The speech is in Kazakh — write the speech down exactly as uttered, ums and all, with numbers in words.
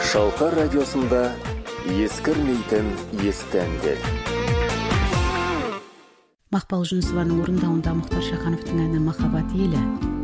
Шалқар радиосында ескірмейтін есті әндер. Мақпал Жүнісованың орындауында Мұхтар Шахановтың әні «Махаббат елі».